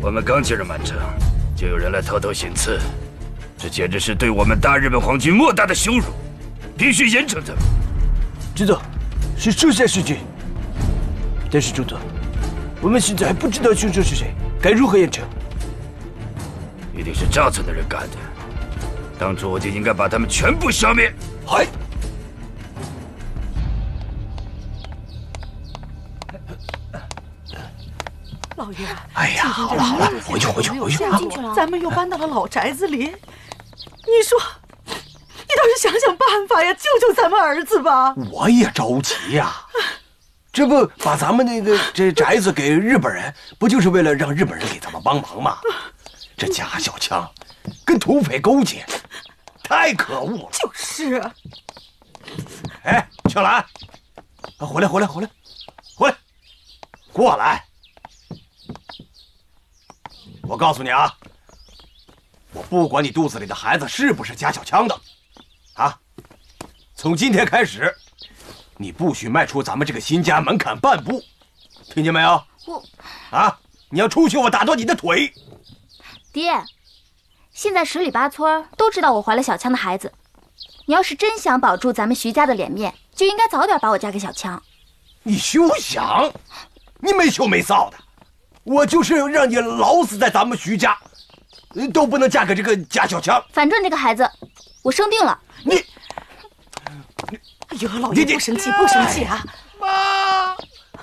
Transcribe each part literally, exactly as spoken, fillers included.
我们刚进入满城，就有人来偷偷行刺，这简直是对我们大日本皇军莫大的羞辱，必须严惩他们。 知道，是这件事情。但是中佐，我们现在还不知道凶手是谁，该如何严惩？ 一定是赵村的人干的，当初我就应该把他们全部消灭。 嗨。 老爷， 哎呀，好了好了，回去回去回去啊！ 咱们又搬到了老宅子里，你说，你倒是想想办法呀，救救咱们儿子吧！ 我也着急呀，这不把咱们那个这宅子给日本人，不就是为了让日本人给咱们帮忙吗？这贾小强跟土匪勾结，太可恶了！ 就是。 哎，秋兰，回来回来回来，回来，过来。 我告诉你啊，我不管你肚子里的孩子是不是贾小强的，啊，从今天开始，你不许迈出咱们这个新家门槛半步，听见没有？ 我， 啊，你要出去，我打断你的腿！ 爹，现在十里八村都知道我怀了小强的孩子，你要是真想保住咱们徐家的脸面，就应该早点把我嫁给小强。 你休想！你没羞没臊的！ 我就是让你老死在咱们徐家，都不能嫁给这个贾小强。 反正这个孩子，我生定了。 你， 哎呦，老爷不生气不生气啊！ 妈！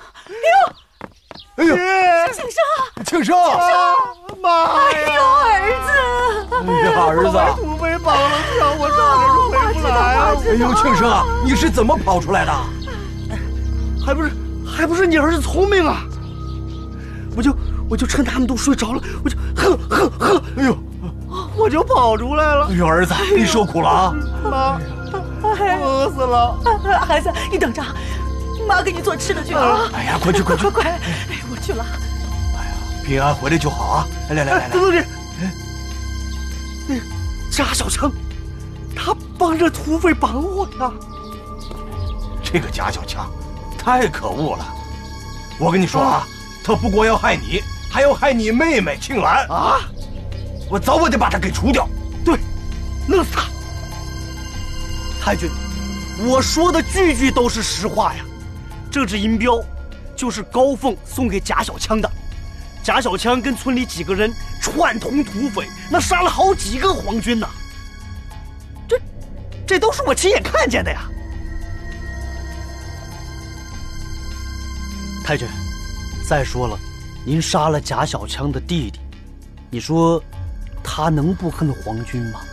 哎呦， 哎呦，庆生， 庆生， 妈哎呦，儿子， 哎呀，儿子， 土匪绑了，让我差点就回不来啊！ 哎呦，庆生啊，你是怎么跑出来的？ 还不是还不是你儿子聪明啊！ 我就我就趁他们都睡着了，我就哼哼哼，哎呦，我就跑出来了。 哎呦，儿子，你受苦了啊！ 妈，我饿死了。 孩子，你等着，妈给你做吃的去啊！ 哎呀，快去快去快快！哎，我去了。 哎呀，平安回来就好啊！来来来来来， 等等你，那贾小强，他帮着土匪绑我呀！ 这个贾小强太可恶了，我跟你说啊。 他不光要害你，还要害你妹妹庆兰啊！我早晚得把他给除掉。 对，弄死他！太君，我说的句句都是实话呀。这只银镖就是高凤送给贾小强的。贾小强跟村里几个人串通土匪，那杀了好几个皇军呢。这，这都是我亲眼看见的呀。太君。 再说了，您杀了贾小强的弟弟，你说他能不恨皇军吗？